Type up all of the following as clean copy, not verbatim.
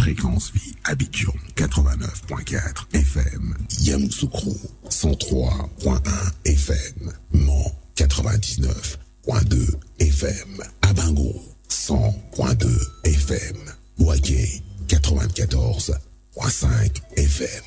Fréquence Vie, Abidjan 89.4 FM, Yamoussoukro 103.1 FM, Mans 99.2 FM, Abango 100.2 FM, Ouaké 94.5 FM.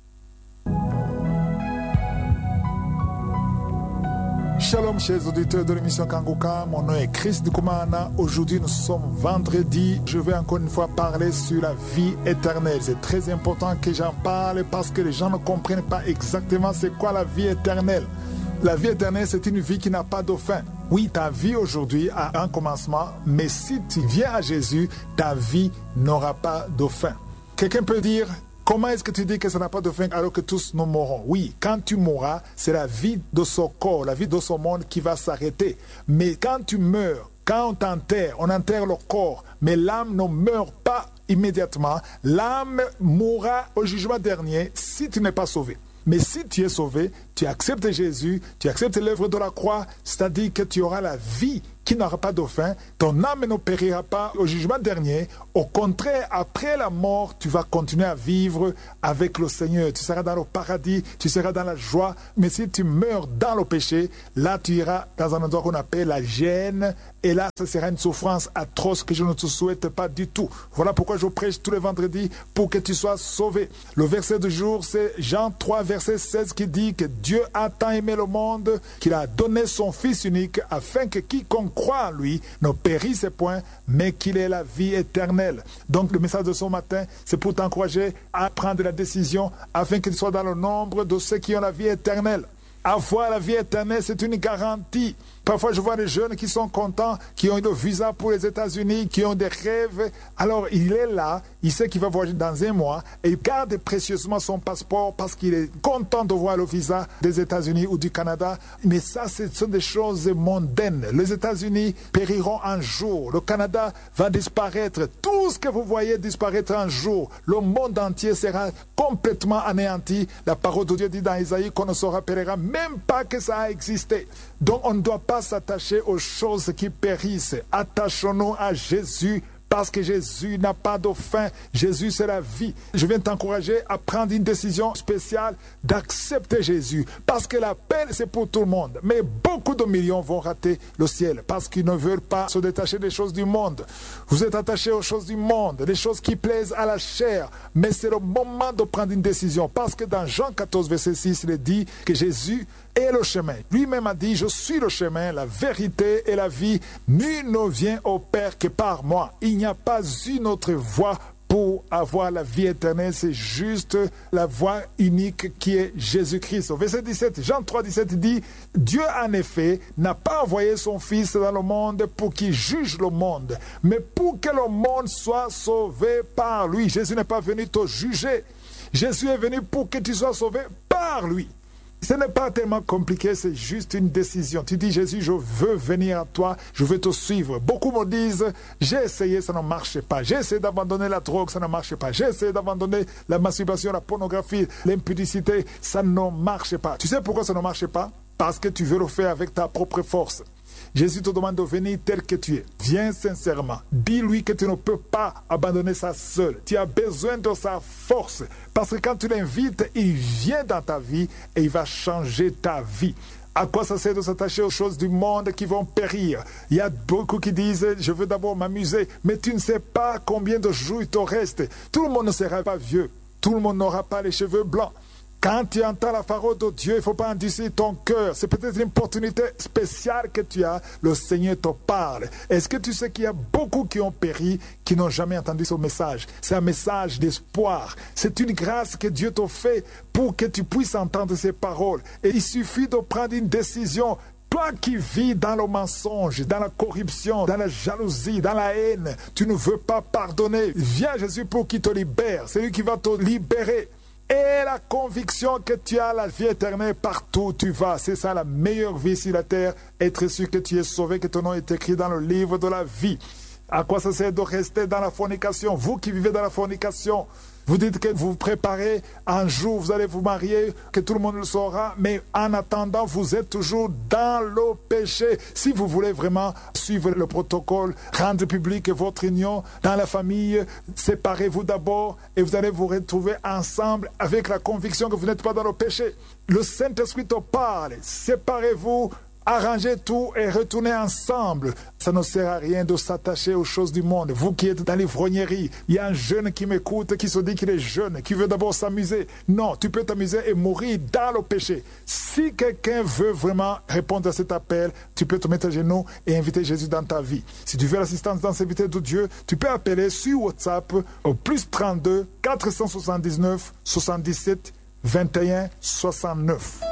Shalom chers auditeurs de l'émission Kangoka, mon nom est Chris Dukoumana. Aujourd'hui nous sommes vendredi. Je vais encore une fois parler sur la vie éternelle. C'est très important que j'en parle parce que les gens ne comprennent pas exactement c'est quoi la vie éternelle. La vie éternelle, c'est une vie qui n'a pas de fin. Oui, ta vie aujourd'hui a un commencement, mais si tu viens à Jésus, ta vie n'aura pas de fin. Quelqu'un peut dire, comment est-ce que tu dis que ça n'a pas de fin alors que tous nous mourrons? Oui, quand tu mourras, c'est la vie de ce corps, la vie de ce monde qui va s'arrêter. Mais quand tu meurs, quand on enterre le corps, mais l'âme ne meurt pas immédiatement, l'âme mourra au jugement dernier si tu n'es pas sauvé. Mais si tu es sauvé, tu acceptes Jésus, tu acceptes l'œuvre de la croix, c'est-à-dire que tu auras la vie qui n'aura pas de fin, ton âme ne périra pas au jugement dernier. Au contraire, après la mort, tu vas continuer à vivre avec le Seigneur. Tu seras dans le paradis, tu seras dans la joie. Mais si tu meurs dans le péché, là tu iras dans un endroit qu'on appelle la gêne. Et là, ce sera une souffrance atroce que je ne te souhaite pas du tout. Voilà pourquoi je prêche tous les vendredis pour que tu sois sauvé. Le verset du jour, c'est Jean 3, verset 16 qui dit que Dieu a tant aimé le monde qu'il a donné son Fils unique afin que quiconque croit en lui ne périsse point, mais qu'il ait la vie éternelle. Donc le message de ce matin, c'est pour t'encourager à prendre la décision afin que tu sois dans le nombre de ceux qui ont la vie éternelle. Avoir la vie éternelle, c'est une garantie. Parfois, je vois des jeunes qui sont contents, qui ont eu le visa pour les États-Unis, qui ont des rêves. Alors, il est là, il sait qu'il va voyager dans un mois et il garde précieusement son passeport parce qu'il est content de voir le visa des États-Unis ou du Canada. Mais ça, ce sont des choses mondaines. Les États-Unis périront un jour. Le Canada va disparaître. Tout ce que vous voyez disparaître un jour. Le monde entier sera complètement anéanti. La parole de Dieu dit dans Isaïe qu'on ne se rappellera même pas que ça a existé. Donc, on ne doit pas s'attacher aux choses qui périssent. Attachons-nous à Jésus parce que Jésus n'a pas de fin. Jésus, c'est la vie. Je viens t'encourager à prendre une décision spéciale d'accepter Jésus parce que l'appel, c'est pour tout le monde. Mais beaucoup de millions vont rater le ciel parce qu'ils ne veulent pas se détacher des choses du monde. Vous êtes attachés aux choses du monde, des choses qui plaisent à la chair. Mais c'est le moment de prendre une décision parce que dans Jean 14, verset 6, il est dit que Jésus est le chemin. Lui-même a dit, je suis le chemin, la vérité et la vie. Nul ne vient au Père que par moi. Il n'y a pas une autre voie pour avoir la vie éternelle. C'est juste la voie unique qui est Jésus-Christ. Au verset 17, Jean 3, 17 dit, Dieu en effet n'a pas envoyé son Fils dans le monde pour qu'il juge le monde, mais pour que le monde soit sauvé par lui. Jésus n'est pas venu te juger. Jésus est venu pour que tu sois sauvé par lui. Ce n'est pas tellement compliqué, c'est juste une décision. Tu dis, Jésus, je veux venir à toi, je veux te suivre. Beaucoup me disent, j'ai essayé, ça ne marche pas. J'ai essayé d'abandonner la drogue, ça ne marche pas. J'ai essayé d'abandonner la masturbation, la pornographie, l'impudicité, ça ne marche pas. Tu sais pourquoi ça ne marche pas? Parce que tu veux le faire avec ta propre force. Jésus te demande de venir tel que tu es. Viens sincèrement. Dis-lui que tu ne peux pas abandonner ça seul. Tu as besoin de sa force. Parce que quand tu l'invites, il vient dans ta vie et il va changer ta vie. À quoi ça sert de s'attacher aux choses du monde qui vont périr? Il y a beaucoup qui disent, je veux d'abord m'amuser. Mais tu ne sais pas combien de jours il te reste. Tout le monde ne sera pas vieux. Tout le monde n'aura pas les cheveux blancs. Quand tu entends la parole de Dieu, il ne faut pas endurcir ton cœur. C'est peut-être une opportunité spéciale que tu as. Le Seigneur te parle. Est-ce que tu sais qu'il y a beaucoup qui ont péri, qui n'ont jamais entendu ce message? C'est un message d'espoir. C'est une grâce que Dieu te fait pour que tu puisses entendre ces paroles. Et il suffit de prendre une décision. Toi qui vis dans le mensonge, dans la corruption, dans la jalousie, dans la haine, tu ne veux pas pardonner. Viens Jésus pour qu'il te libère. C'est lui qui va te libérer. Et la conviction que tu as la vie éternelle partout où tu vas. C'est ça la meilleure vie sur la terre. Être sûr que tu es sauvé, que ton nom est écrit dans le livre de la vie. À quoi ça sert de rester dans la fornication? Vous qui vivez dans la fornication, vous dites que vous préparez un jour, vous allez vous marier, que tout le monde le saura, mais en attendant, vous êtes toujours dans le péché. Si vous voulez vraiment suivre le protocole, rendre public votre union dans la famille, séparez-vous d'abord et vous allez vous retrouver ensemble avec la conviction que vous n'êtes pas dans le péché. Le Saint-Esprit te parle, séparez-vous, arrangez tout et retournez ensemble. Ça ne sert à rien de s'attacher aux choses du monde. Vous qui êtes dans l'ivrognerie, il y a un jeune qui m'écoute, qui se dit qu'il est jeune, qui veut d'abord s'amuser. Non, tu peux t'amuser et mourir dans le péché. Si quelqu'un veut vraiment répondre à cet appel, tu peux te mettre à genoux et inviter Jésus dans ta vie. Si tu veux l'assistance dans cette invité de Dieu, tu peux appeler sur WhatsApp au +32 479 77 21 69.